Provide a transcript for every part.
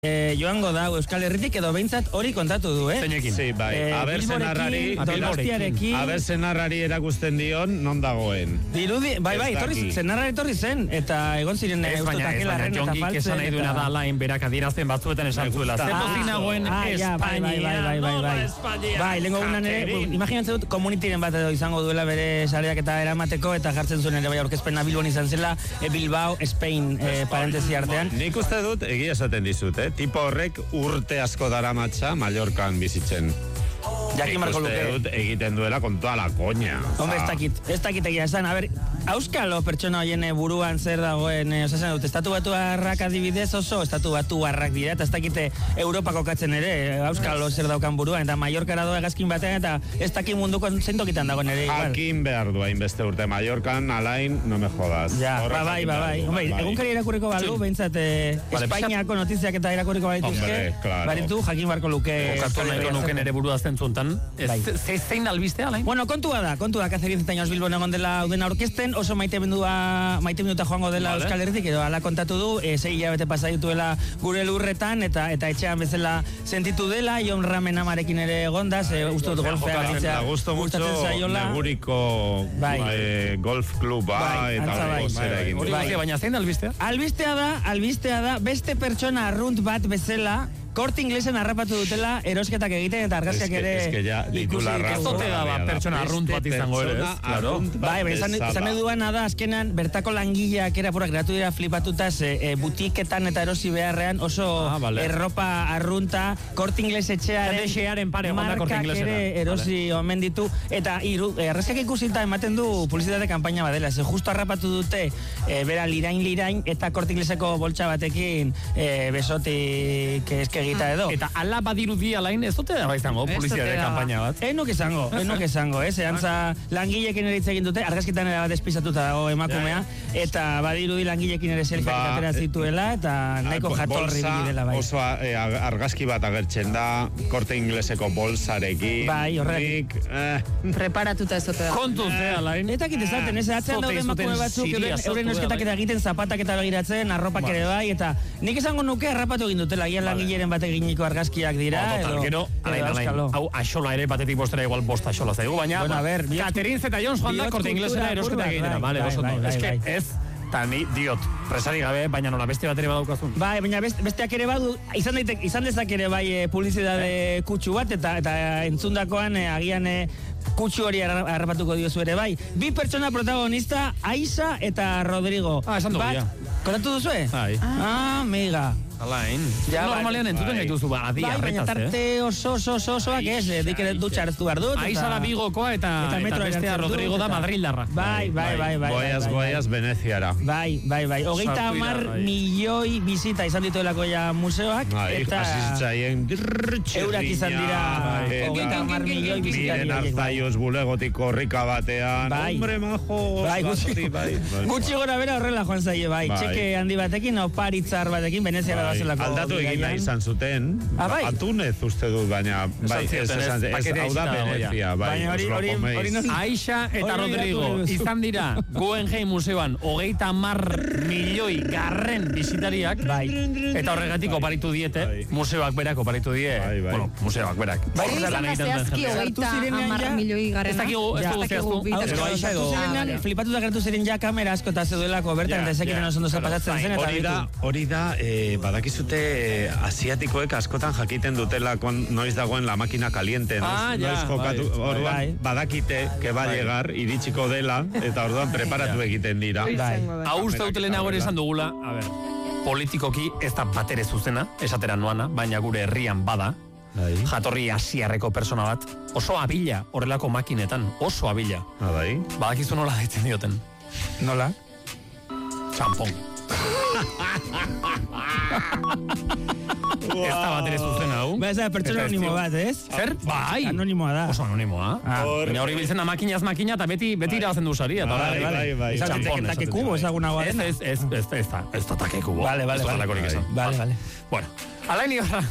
Joango da Euskal Herritik edo behintzat hori kontatu du, Zeinekin? Sí, bai. Aber senarrari erakusten dion non dagoen. Dirudi, bai, senarra etorri zen, eta egon ziren Espainiarren eta faltzen. Esan nahi duena da lain berak adierazten batzuetan esan zuela. Zepo zinagoen Espainia. Bai, lengo gunan ere, imaginatzen dut, komunitiren bat edo izango duela bere sareak eta eramateko, eta jartzen zuen ere bai aurkezpena Bilbon izan zela, Bilbao, Spain, parentesi artean. Nik uste dut, egia esaten dizut, tipo horrek urte asko daramatza Mallorcan bizitzen. Jakin marko luke. Dut egiten duela con toda la coña. Hombre, ez dakit egia esan. A ber, auskalo pertsona hoien buruan zer dagoen, osasen dut, estatu batuarrak adibidez oso, estatu batuarrak dira, eta ez dakite Europako katzen ere, auskalo zer daukan buruan, eta Mallorcara doa egazkin batean, eta ez dakit munduko zentokitan dagoen ere. Jakin behar du hainbeste urte Mallorcan, alain, no me jodas. Ja, bai. Hombre, egunkari irakurriko balu, behintzat, Espainiako notiziak eta irakurriko baituzke, baritu, jakin barko luke. Okatu nahiko nuken ere burua zentzuntan. Zein albistea, lain? Bueno, kontua da, Kazerin zetainoz Bilbon egon dela udena orkesten, oso maite minuta joango dela Euskal Herritik, edo ala kontatu du, 6 hilabete pasa dituela gure lurretan, eta etxean bezala sentitu dela, Jon Ramen amarekin ere egondaz, uste dut golfea gaitzea gustatzen zaiola. Neguriko golf kluba, eta gozera egin. Baina zein albistea? Albistea da, beste pertsona arrunt bat bezala, Korte Inglesen harrapatu dutela erosketak egiten eta argazkiak ere ikusi. Ezote da pertsona arrunt bat izango ere, claro. Bai, izan eduana da, azkenan, bertako langileak erapurak geratu dira flipatutaz butiketan eta erosi beharrean oso erropa arrunta, Korte Ingles etxearen markak ere erosi omen ditu, eta argazkiak ikusita ematen du publizitate kanpaina badela, ze justo harrapatu dute bera lirain, eta Korte Ingleseko boltsa batekin besotik egita edo. Eta ala badirudi alain, ez dute da izango publizitate kanpaina bat? Enok izango, zehantza langilekin ere hitz egin dute, argazkitan ere bat espizatuta dago emakumea, eta badirudi langilekin ere selfieak atera zituela, eta nahiko jatorri bidela bai. Oso argazki bat agertzen da, Korte Ingleseko bolsarekin. Bai, horretik. Preparatuta ez dute da. Kontuz, alain. Eta kitezaten, atzean daude emakume batzuk, euren eusketak eta egiten zapatak eta begiratzen, arropak ere bai, eta nik esango nuke harrapatu egin dutela, gian langileren bate eginiko argazkiak dira, edo auskalo. Hau, axola ere batetik bostera igual bosta axola zaigu, baina Catherine Zeta-Jones joan da Korte Inglesera erosketa egitera, bale, oso no. Ez que ez, eta ni diot, presari gabe, baina nola beste bat ere badaukazun. Bai, baina besteak ere badu, izan dezak ere bai publizitate kutsu bat, eta entzundakoan agian kutsu hori harrapatuko diozu ere bai. Bi pertsona protagonista, Aisa eta Rodrigo. Esan dugu, ja. Kontatu duzue? Bai. Amiga. Alain. Normalean entzuten gaituzu adi arretaz, baina tarte osoak ez, dikere dutxa hartu behar dut. Aiza da Bigokoa eta bestea Rodrigo da Madrildarra. Bai. Goiaz Veneziara. Bai. 30 milioi bizita izan dituelako ja museoak. Eta hasitzaien eurak izan dira 30 milioi bizita. Miren Arzaioz bulegotik korrika batean. Hombre majo. Gutxi gora bera horrela joan zaie, bai. Txeke handi batekin, oparitzar batekin, Veneziara. Aldatu egina izan zuten, Atunez uste dut, baina hau da Venezia. Aixa eta Rodrigo izan dira Guggenheim museoan 30 milioi garren bizitariak, eta horregatik oparitu diete, museoak berak oparitu die, bueno, museoak berak. Zehazki 30 milioi garrena. Flipatuta gertu ziren ja kamera asko eta zeudelako bertan, eta ezekiren oso ondo zapasatzen zen. Hori da, badakizute asiatikoek askotan jakiten dutela noiz dagoen la máquina caliente, noiz jokatu, orduan badakite que va a llegar, iritsiko dela, eta orduan preparatu egiten dira. Hau uste dut lehenago ere esan dugula, a ber, politikoki ez da batere zuzena, esatera noana, baina gure herrian bada, jatorri asiarreko persona bat, oso abila horrelako makinetan, oso abila. Badakizu nola deitzen dioten. Nola? Txampon. Ez da bat ere zuzen hau. Ba, ez da pertsona anonimo bat, ez? Zer? Bai. Anonimoa da. Oso anonimoa. Baina hori biltzen da makinaz makina eta beti irabazen du saria. Bai. Ez da takekubo ezagunagoa dena. Ez da takekubo. Vale. Bueno, alain igarra.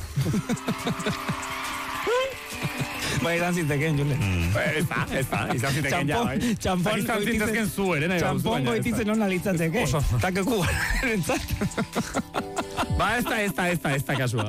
Bai, izan zinteken, Jule. Ez da, izan zinteken ja, bai. Txampon goitizken zu ere, nahi. Txampon goititzen hona litzateke. Takekubo. Ba, ez da kasua.